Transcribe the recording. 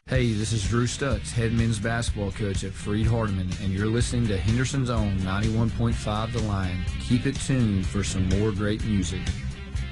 Hey, this is Drew Stutz, head men's basketball coach at Freed Hardeman, and you're listening to Henderson's Own 91.5 The Lion. Keep it tuned for some more great music.